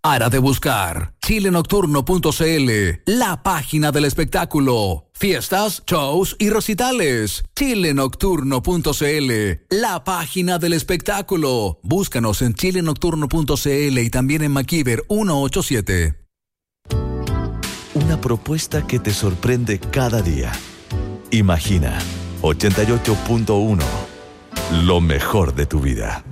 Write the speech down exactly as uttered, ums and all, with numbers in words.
Para de buscar chile nocturno punto c l, la página del espectáculo. Fiestas, shows y recitales. chile nocturno punto c l, la página del espectáculo. Búscanos en chile nocturno punto c l y también en MacIver ciento ochenta y siete. Una propuesta que te sorprende cada día. Imagina ochenta y ocho punto uno, lo mejor de tu vida.